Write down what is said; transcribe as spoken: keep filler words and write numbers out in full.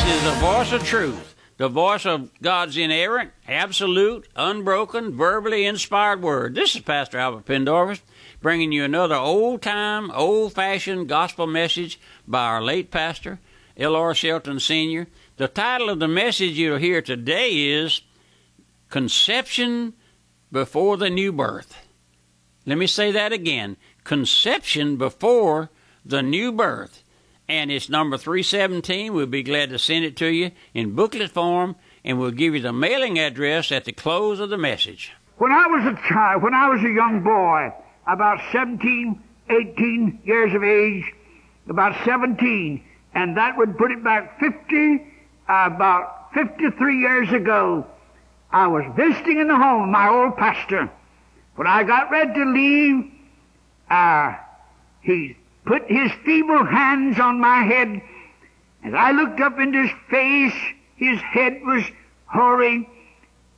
is the voice of truth, the voice of God's inerrant, absolute, unbroken, verbally inspired word. This is Pastor Albert Pendorf bringing you another old-time, old-fashioned gospel message by our late pastor, L R Shelton Senior The title of the message you'll hear today is Conception Before the New Birth. Let me say that again. Conception Before the New Birth. And it's number three seventeen. We'll be glad to send it to you in booklet form, and we'll give you the mailing address at the close of the message. When I was a child, when I was a young boy, about seventeen, eighteen years of age, about seventeen, and that would put it back fifty, uh, about fifty-three years ago, I was visiting in the home of my old pastor. When I got ready to leave, uh, he put his feeble hands on my head. As I looked up into his face, his head was hoary,